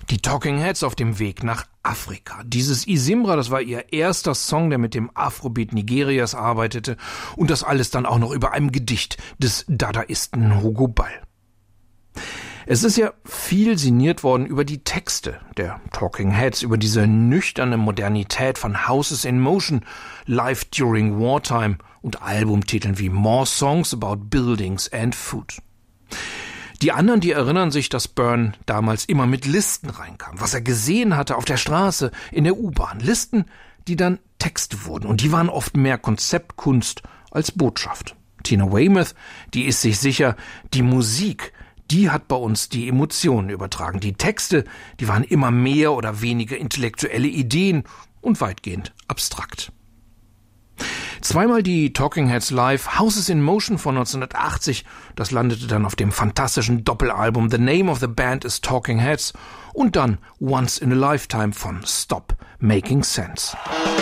Die Talking Heads auf dem Weg nach Afrika. Dieses Isimbra, das war ihr erster Song, der mit dem Afrobeat Nigerias arbeitete, und das alles dann auch noch über einem Gedicht des Dadaisten Hugo Ball. Es ist ja viel sinniert worden über die Texte der Talking Heads, über diese nüchterne Modernität von Houses in Motion, Life During Wartime und Albumtiteln wie More Songs About Buildings and Food. Die anderen, die erinnern sich, dass Byrne damals immer mit Listen reinkam, was er gesehen hatte auf der Straße, in der U-Bahn. Listen, die dann Texte wurden, und die waren oft mehr Konzeptkunst als Botschaft. Tina Weymouth, die ist sich sicher, die Musik, die hat bei uns die Emotionen übertragen. Die Texte, die waren immer mehr oder weniger intellektuelle Ideen und weitgehend abstrakt. Zweimal die Talking Heads live, Houses in Motion von 1980, das landete dann auf dem fantastischen Doppelalbum The Name of the Band is Talking Heads, und dann Once in a Lifetime von Stop Making Sense.